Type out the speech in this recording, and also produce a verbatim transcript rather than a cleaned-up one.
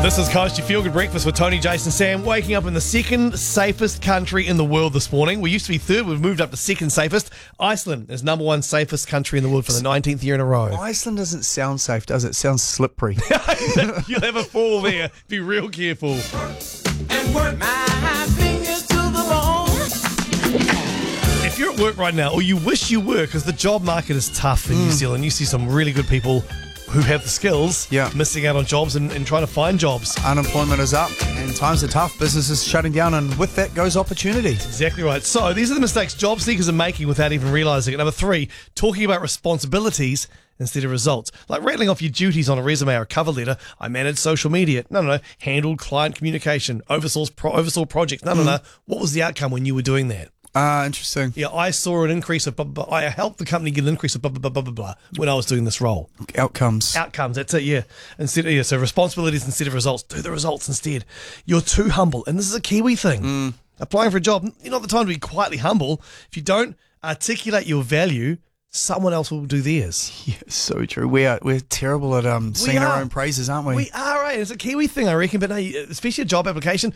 This is Coast, your feel-good breakfast with Tony, Jason, Sam, waking up in the second safest country in the world this morning. We used to be third, we've moved up to second safest. Iceland is number one safest country in the world for the nineteenth year in a row. Iceland doesn't sound safe, does it? It sounds slippery. You'll have a fall there. Be real careful. And work my fingers to the bone. If you're at work right now, or you wish you were, because the job market is tough in New Zealand, you see some really good people who have the skills, Yeah. missing out on jobs and, and trying to find jobs. Unemployment is up and times are tough. Businesses shutting down, and with that goes opportunity. Exactly right. So these are the mistakes job seekers are making without even realising it. Number three, talking about responsibilities instead of results. Like rattling off your duties on a resume or a cover letter. I managed social media. No, no, no. Handled client communication. Oversaw, pro- oversaw projects. No, no, no. What was the outcome when you were doing that? Ah, uh, interesting. Yeah, I saw an increase of, blah, blah, blah. I helped the company get an increase of blah, blah, blah, blah, blah, blah when I was doing this role. Outcomes. Outcomes, that's it, yeah. Instead, yeah. So responsibilities instead of results. Do the results instead. You're too humble, and this is a Kiwi thing. Mm. Applying for a job, you're not the time to be quietly humble. If you don't articulate your value, someone else will do theirs. Yeah, so true. We are we're terrible at um singing are. our own praises, aren't we? We are, right? It's a Kiwi thing, I reckon. But no, especially a job application,